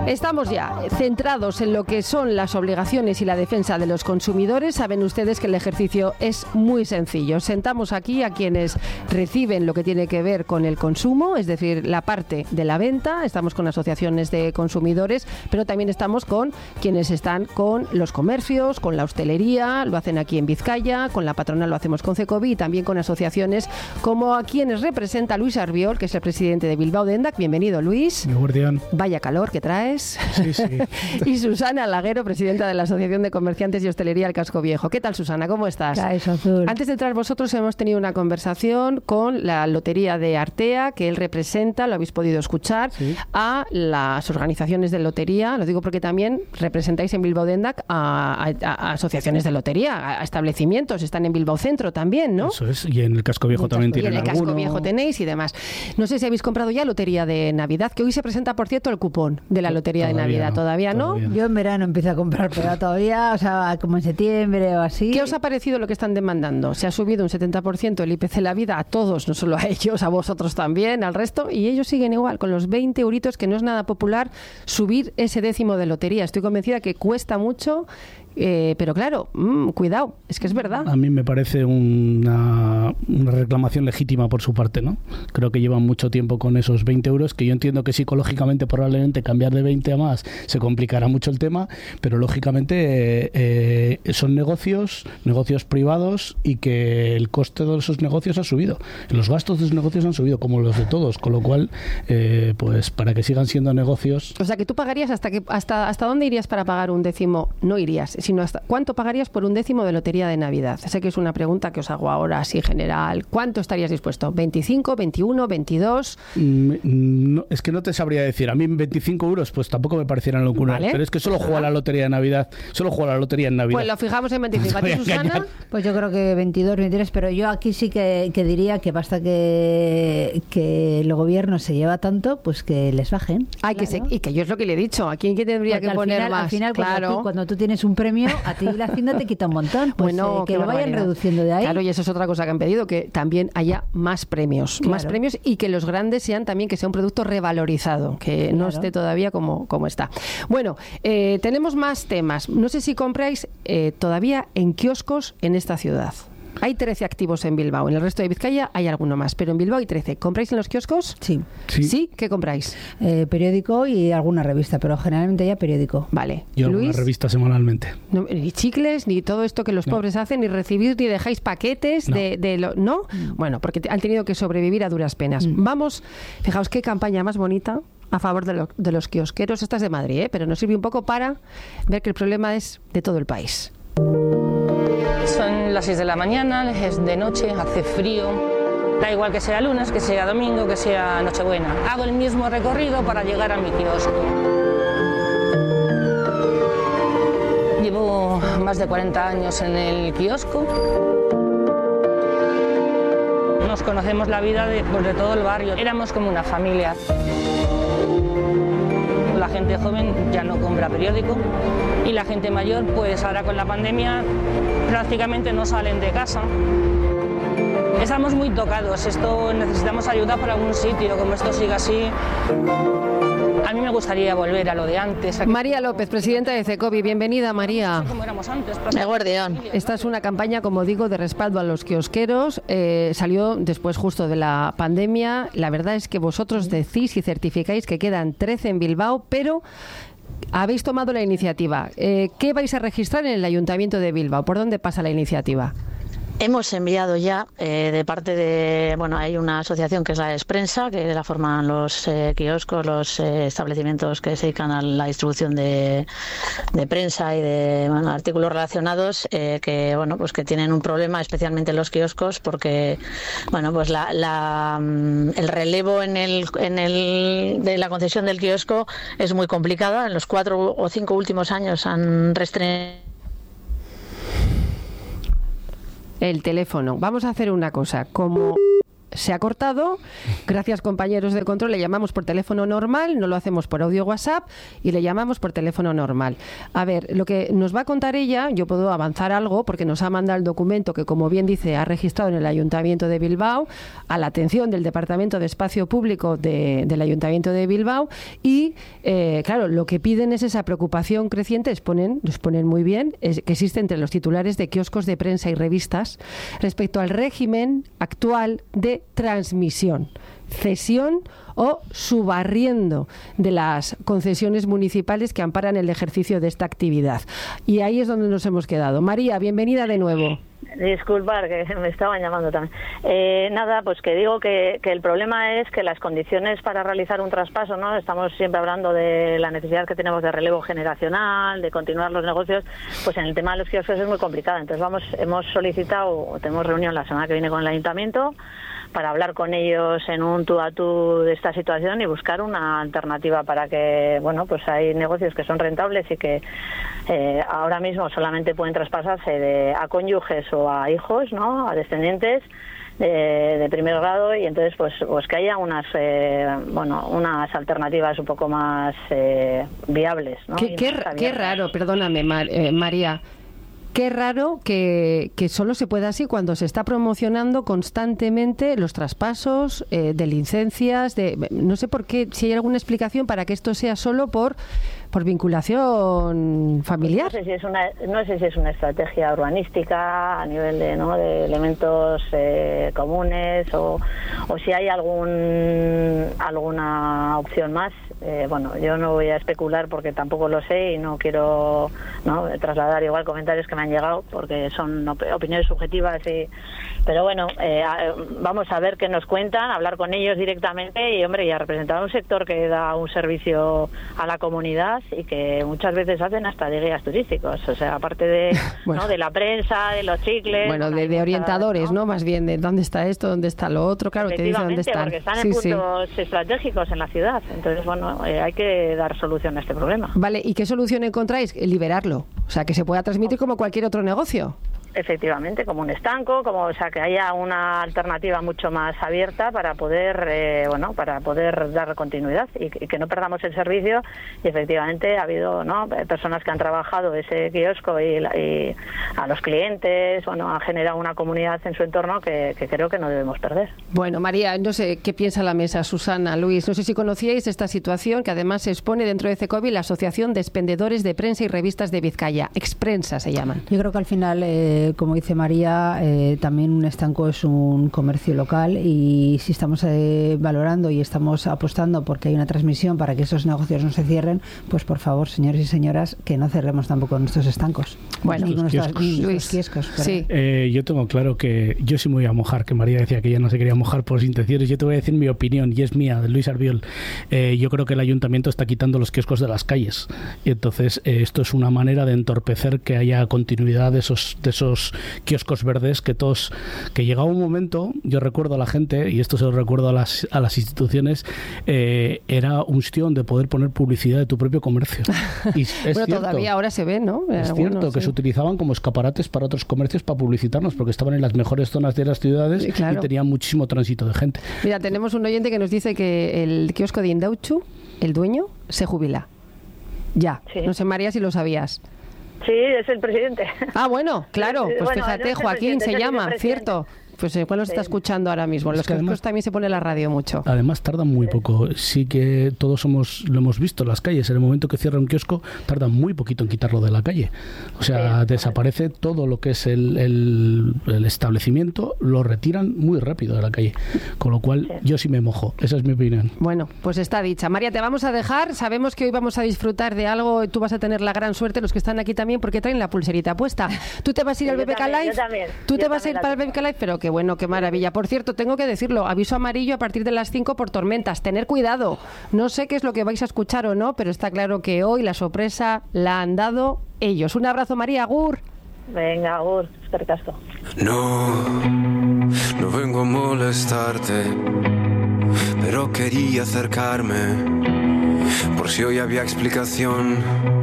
Estamos ya centrados en lo que son las obligaciones y la defensa de los consumidores. Saben ustedes que el ejercicio es muy sencillo. Sentamos aquí a quienes reciben lo que tiene que ver con el consumo, es decir, la parte de la venta. Estamos con asociaciones de consumidores, pero también estamos con quienes están con los comercios, con la hostelería, lo hacen aquí en Vizcaya, con la patronal lo hacemos con Cecobi y también con asociaciones como a quienes representa Luis Arbiol, que es el presidente de Bilbao Dendak. Bienvenido, Luis. Mi guardián. Vaya calor que traes. Sí, sí. Y Susana Laguero, presidenta de la Asociación de Comerciantes y Hostelería del Casco Viejo. ¿Qué tal, Susana? ¿Cómo estás? Azul. Antes de entrar vosotros hemos tenido una conversación con la Lotería de Artea, que él representa, lo habéis podido escuchar, sí, a las organizaciones de lotería. Lo digo porque también representáis en Bilbao Dendak a asociaciones de lotería, a establecimientos. Están en Bilbao Centro también, ¿no? Eso es, y en el Casco Viejo también tienen alguno. Y en el Casco Viejo tenéis y demás. No sé si habéis comprado ya Lotería de Navidad, que hoy se presenta, por cierto, el cupón de la Lotería de Navidad. ¿Todavía no? Yo en verano empiezo a comprar, pero todavía, o sea, como en septiembre o así. ¿Qué os ha parecido lo que están demandando? Se ha subido un 70% el IPC La Vida a todos, no solo a ellos, a vosotros también, al resto, y ellos siguen igual, con los 20 euritos, que no es nada popular subir ese décimo de lotería. Estoy convencida que cuesta mucho. Pero claro, cuidado, es que es verdad. A mí me parece una reclamación legítima por su parte, ¿no? Creo que llevan mucho tiempo con esos 20 euros, que yo entiendo que psicológicamente probablemente cambiar de 20 a más se complicará mucho el tema, pero lógicamente son negocios privados y que el coste de esos negocios ha subido. Los gastos de esos negocios han subido, como los de todos, con lo cual, pues para que sigan siendo negocios... O sea, que tú pagarías ¿hasta dónde irías para pagar un décimo? No irías, sino hasta ¿cuánto pagarías por un décimo de Lotería de Navidad? Sé que es una pregunta que os hago ahora así general. ¿Cuánto estarías dispuesto? ¿25, 21, 22? No, es que no te sabría decir. A mí 25 euros pues tampoco me parecieran locura. ¿Vale? Pero es que solo juego a la Lotería de Navidad. Solo juego a la Lotería en Navidad. Pues lo fijamos en 25. ¿A ti, Susana? Pues yo creo que 22, 23, pero yo aquí sí que diría que basta que el gobierno se lleva tanto, pues que les bajen. Ay, claro. Y que yo es lo que le he dicho. ¿A quién tendría porque que poner final, más? Al final, claro. cuando tú tienes un premio, a ti la Hacienda te quita un montón. Pues bueno, que lo vayan reduciendo de ahí. Claro, y eso es otra cosa que han pedido, que también haya más premios. Claro. Más premios y que los grandes sean también, que sea un producto revalorizado, que no esté todavía como está. Bueno, tenemos más temas. No sé si compráis todavía en kioscos en esta ciudad. Hay 13 activos en Bilbao. En el resto de Vizcaya hay alguno más, pero en Bilbao hay 13. ¿Compráis en los kioscos? Sí. ¿Sí? ¿Qué compráis? Periódico y alguna revista, pero generalmente ya periódico. Vale. Yo alguna revista semanalmente. No, ni chicles, ni todo esto que los pobres hacen, ni recibís, ni dejáis paquetes ¿no? Bueno, porque han tenido que sobrevivir a duras penas. Vamos, fijaos qué campaña más bonita a favor de los kiosqueros. Esta es de Madrid, pero nos sirve un poco para ver que el problema es de todo el país. Son las 6 de la mañana, es de noche, hace frío. Da igual que sea lunes, que sea domingo, que sea Nochebuena. Hago el mismo recorrido para llegar a mi kiosco. Llevo más de 40 años en el kiosco. Nos conocemos la vida de todo el barrio. Éramos como una familia. La gente joven ya no compra periódico y la gente mayor, pues ahora con la pandemia prácticamente no salen de casa. Estamos muy tocados, necesitamos ayuda por algún sitio, como esto siga así. A mí me gustaría volver a lo de antes. María López, presidenta de Cecobi, bienvenida, María. Como éramos antes. Esta es una campaña, como digo, de respaldo a los kiosqueros. Salió después justo de la pandemia. La verdad es que vosotros decís y certificáis que quedan 13 en Bilbao, pero habéis tomado la iniciativa. ¿Qué vais a registrar en el Ayuntamiento de Bilbao? ¿Por dónde pasa la iniciativa? Hemos enviado ya de parte de, hay una asociación que es la Esprensa, que la forman los kioscos, los establecimientos que se dedican a la distribución de prensa y de artículos relacionados, que tienen un problema, especialmente los kioscos, porque el relevo de la concesión del kiosco es muy complicada. En los 4 o 5 últimos años han restringido el teléfono. Vamos a hacer una cosa, como se ha cortado. Gracias, compañeros de control, le llamamos por teléfono normal, no lo hacemos por audio WhatsApp y le llamamos por teléfono normal. A ver, lo que nos va a contar ella, yo puedo avanzar algo porque nos ha mandado el documento que, como bien dice, ha registrado en el Ayuntamiento de Bilbao a la atención del Departamento de Espacio Público del Ayuntamiento de Bilbao y, claro, lo que piden es esa preocupación creciente, nos ponen muy bien, que existe entre los titulares de kioscos de prensa y revistas respecto al régimen actual de transmisión, cesión o subarriendo de las concesiones municipales que amparan el ejercicio de esta actividad. Y ahí es donde nos hemos quedado. María, bienvenida de nuevo. Disculpar, que me estaban llamando también. Nada, pues que digo que el problema es que las condiciones para realizar un traspaso, ¿no? Estamos siempre hablando de la necesidad que tenemos de relevo generacional, de continuar los negocios, pues en el tema de los kioscos es muy complicado. Entonces hemos solicitado, tenemos reunión la semana que viene con el Ayuntamiento para hablar con ellos en un tú a tú de esta situación y buscar una alternativa para que, bueno, pues hay negocios que son rentables y que ahora mismo solamente pueden traspasarse a cónyuges o a hijos, ¿no? A descendientes de primer grado, y entonces pues que haya unas alternativas un poco más viables, ¿no? Qué raro, perdóname, María. Qué raro que solo se pueda así cuando se está promocionando constantemente los traspasos de licencias. No sé por qué, si hay alguna explicación para que esto sea solo por vinculación familiar. No sé si es una estrategia urbanística a nivel de elementos comunes o si hay alguna opción más. Bueno, yo no voy a especular porque tampoco lo sé y no quiero trasladar igual comentarios que me han llegado porque son opiniones subjetivas, pero bueno, vamos a ver qué nos cuentan, hablar con ellos directamente y, hombre, ya representar un sector que da un servicio a la comunidad y que muchas veces hacen hasta de guías turísticos, o sea, aparte de, bueno, de la prensa, de los chicles... Bueno, de orientadores, ¿no? Más bien de dónde está esto, dónde está lo otro, claro, te dicen dónde están. Porque están en puntos estratégicos en la ciudad, entonces, bueno, hay que dar solución a este problema. Vale, ¿y qué solución encontráis? Liberarlo, o sea, que se pueda transmitir como cualquier otro negocio. Efectivamente, como un estanco, o sea, que haya una alternativa mucho más abierta para poder, para poder dar continuidad y que no perdamos el servicio. Y efectivamente ha habido, personas que han trabajado ese kiosco y a los clientes, han generado una comunidad en su entorno que creo que no debemos perder. Bueno, María, no sé qué piensa la mesa, Susana, Luis, no sé si conocíais esta situación que además se expone dentro de CECOBI, la Asociación de Expendedores de Prensa y Revistas de Vizcaya, Exprensa se llaman. Yo creo que al final, como dice María, también un estanco es un comercio local y si estamos valorando y estamos apostando porque hay una transmisión para que esos negocios no se cierren, pues por favor, señores y señoras, que no cerremos tampoco nuestros estancos. Bueno, nuestros kioscos. Sí. Yo tengo claro que yo sí me voy a mojar, que María decía que ella no se quería mojar por sus intenciones. Yo te voy a decir mi opinión, y es mía, de Luis Arbiol. Yo creo que el ayuntamiento está quitando los kioscos de las calles. Y entonces esto es una manera de entorpecer que haya continuidad de esos kioscos verdes que llegaba un momento, yo recuerdo a la gente, y esto se lo recuerdo a las instituciones, era un sitio donde poder poner publicidad de tu propio comercio. Y es bueno, cierto, todavía ahora se ve, ¿no? Es cierto que se utilizaban como escaparates para otros comercios para publicitarnos, porque estaban en las mejores zonas de las ciudades, sí, claro, y tenían muchísimo tránsito de gente. Mira, tenemos un oyente que nos dice que el kiosco de Indauchu, el dueño, se jubila. Ya, sí. No sé, María, si lo sabías. Sí, es el presidente. Ah, bueno, claro, pues bueno, fíjate, Joaquín se llama, ¿cierto? Pues ¿cuál nos está escuchando ahora mismo? Los kioscos también se pone la radio mucho. Además tardan muy poco. Sí que todos lo hemos visto en las calles. En el momento que cierra un kiosco, tardan muy poquito en quitarlo de la calle. O sea, desaparece todo lo que es el establecimiento, lo retiran muy rápido de la calle. Con lo cual, yo sí me mojo. Esa es mi opinión. Bueno, pues está dicha. María, te vamos a dejar. Sabemos que hoy vamos a disfrutar de algo. Tú vas a tener la gran suerte, los que están aquí también, porque traen la pulserita puesta. Tú te vas a ir al BBK Live. Yo también. Tú te vas a ir para el BBK Live, pero que bueno, qué maravilla. Por cierto, tengo que decirlo, aviso amarillo a partir de las 5 por tormentas. Tener cuidado. No sé qué es lo que vais a escuchar o no, pero está claro que hoy la sorpresa la han dado ellos. Un abrazo, María. Agur. Venga, agur. Espercasto. No vengo a molestarte, pero quería acercarme por si hoy había explicación.